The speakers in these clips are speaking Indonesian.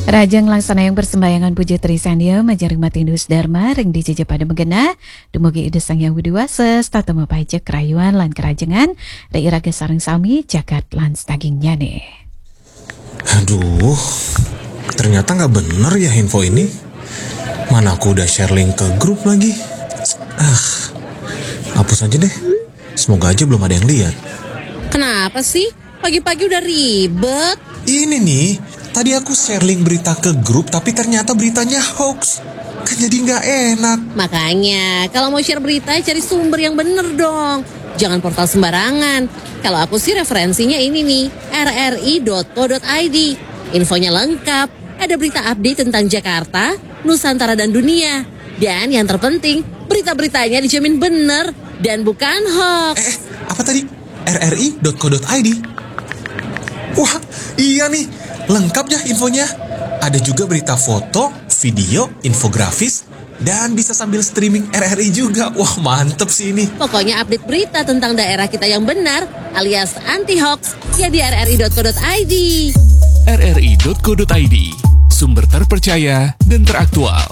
Rajang laksana yang persembahyangan puji Trisandia majaring matindus dharma ring dijejak pada megena dumugi ide sang yang widiwasa statu mapajak kerayuan lan kerajengan dairaga sareng sami jagat lan stagingnya nih. Aduh, ternyata nggak bener ya info ini. Mana aku udah share link ke grup lagi. Hapus aja deh. Semoga aja belum ada yang lihat. Kenapa sih? Pagi-pagi udah ribet. Ini nih, tadi aku share link berita ke grup tapi ternyata beritanya hoax. Kan jadi nggak enak. Makanya, kalau mau share berita cari sumber yang bener dong. Jangan portal sembarangan. Kalau aku sih referensinya ini nih, rri.co.id. Infonya lengkap, ada berita update tentang Jakarta, Nusantara dan dunia. Dan yang terpenting, berita-beritanya dijamin bener dan bukan hoax. Apa tadi? rri.co.id. Wah, iya nih, lengkap ya infonya. Ada juga berita foto, video, infografis, dan bisa sambil streaming RRI juga. Wah, mantep sih ini. Pokoknya update berita tentang daerah kita yang benar alias anti-hoax ya di rri.co.id. rri.co.id, sumber terpercaya dan teraktual.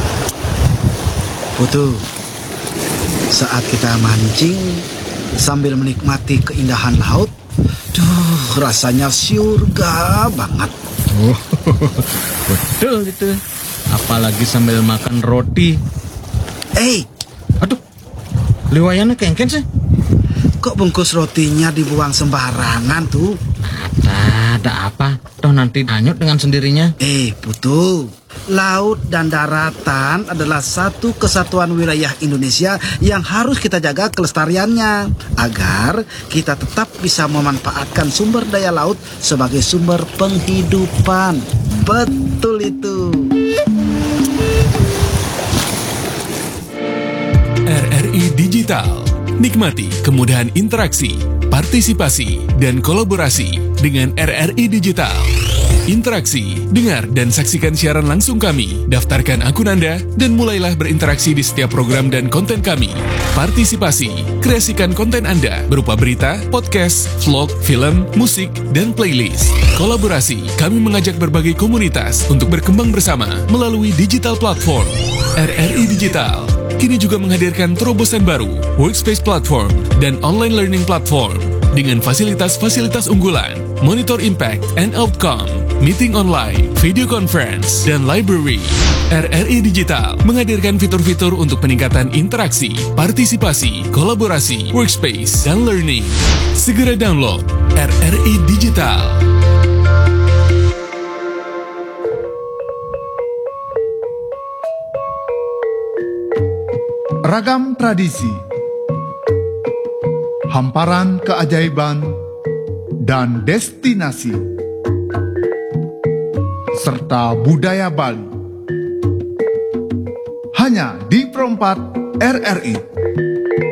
Putu, saat kita mancing sambil menikmati keindahan laut, rasanya surga banget. Betul itu. Apalagi sambil makan roti. Aduh, liwayannya kengken sih. Kok bungkus rotinya dibuang sembarangan tuh? Ada apa? Toh nanti hanyut dengan sendirinya. Putu, laut dan daratan adalah satu kesatuan wilayah Indonesia yang harus kita jaga kelestariannya agar kita tetap bisa memanfaatkan sumber daya laut sebagai sumber penghidupan. Betul itu. RRI Digital. Nikmati kemudahan interaksi, partisipasi, dan kolaborasi dengan RRI Digital. Interaksi, dengar dan saksikan siaran langsung kami, daftarkan akun Anda, dan mulailah berinteraksi di setiap program dan konten kami. Partisipasi, kreasikan konten Anda berupa berita, podcast, vlog, film, musik, dan playlist. Kolaborasi, kami mengajak berbagai komunitas untuk berkembang bersama melalui digital platform. RRI Digital kini juga menghadirkan terobosan baru, workspace platform, dan online learning platform dengan fasilitas-fasilitas unggulan, monitor impact and outcome, meeting online, video conference, dan library. RRI Digital menghadirkan fitur-fitur untuk peningkatan interaksi, partisipasi, kolaborasi, workspace, dan learning. Segera download RRI Digital. Ragam tradisi, hamparan keajaiban, dan destinasi, serta budaya Bali. Hanya di Perempat RRI.